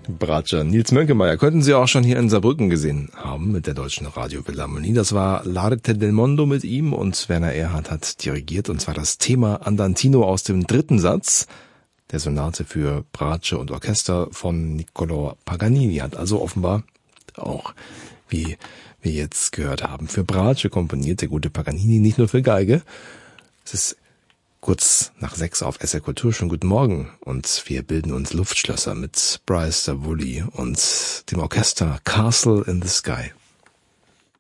Bratscher. Nils Mönkemeyer könnten Sie auch schon hier in Saarbrücken gesehen haben mit der Deutschen Radiophilharmonie. Das war L'Arte del Mondo mit ihm und Werner Erhard hat dirigiert, und zwar das Thema Andantino aus dem 3. Satz der Sonate für Bratsche und Orchester von Niccolò Paganini. Hat also offenbar auch, wie wir jetzt gehört haben, für Bratsche komponiert, der gute Paganini, nicht nur für Geige. Es ist kurz nach 6 auf SR Kultur. Schon guten Morgen. Und wir bilden uns Luftschlösser mit Bryce Davulli und dem Orchester Castle in the Sky.